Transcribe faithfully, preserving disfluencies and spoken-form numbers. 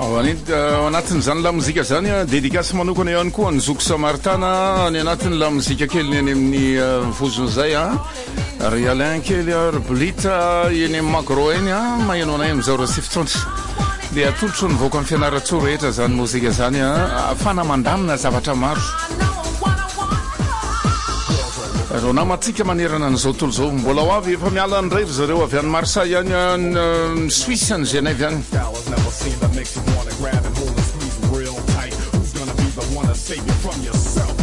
ao anatin'izany lamozika zany a dédicace manokana ihany koa ny zoko Samartana ny anatin'ny lamozika kely eny amin'ny vozon'izay a ry Alain kely arbolita eny Macro eny a maheno anay amin'izao raha sifitrondry dia atolotro ny voaka amin'ny fianaratsoro rehetra zany mozika zany a afana mandamina zavatra maro ro namatsika manerana an'izao tontolo zao mbola ho avy efa miala ny ray ry zareo avy any Marseille any ny Suisse ny Genève any Makes you wanna grab and hold and squeeze real tight. Who's gonna be the one to save you from yourself?